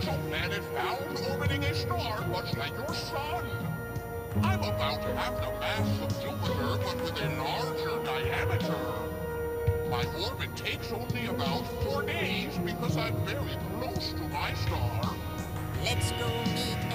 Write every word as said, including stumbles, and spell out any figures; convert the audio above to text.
exoplanet found orbiting a star much like your sun. I'm about to have the mass of Jupiter, but with a larger diameter. My orbit takes only about four days because I'm very close to my star. Let's go meet